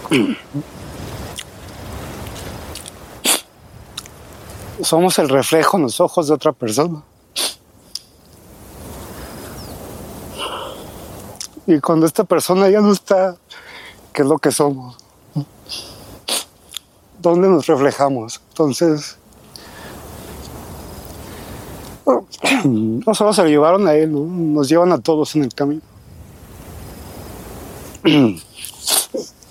Somos el reflejo en los ojos de otra persona. Y cuando esta persona ya no está, ¿qué es lo que somos? ¿Dónde nos reflejamos? Entonces, no solo se lo llevaron a él, ¿no? Nos llevan a todos en el camino.